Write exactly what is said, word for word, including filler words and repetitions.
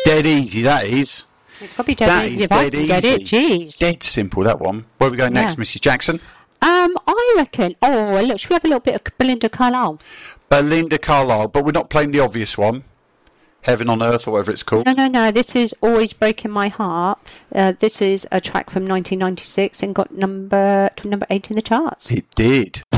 Dead easy, that is. It's got to be dead That easy. is If I dead can get it, easy. jeez. Dead simple, that one. Where are we going next, Yeah. Missus Jackson? Um, I reckon. Oh, look, should we have a little bit of Belinda Carlisle? Belinda Carlisle, but we're not playing the obvious one. Heaven on Earth, or whatever it's called. No, no, no. This is Always Breaking My Heart. Uh, this is a track from nineteen ninety-six and got number number eight in the charts. It did.